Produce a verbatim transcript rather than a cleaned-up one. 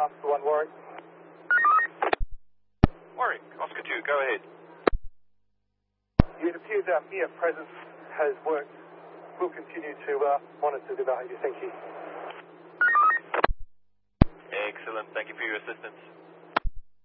Oscar one, Warwick. Warwick, Oscar two, go ahead. It appears our mere presence has worked. We'll continue to uh, monitor the behaviour. Thank you. Excellent. Thank you for your assistance.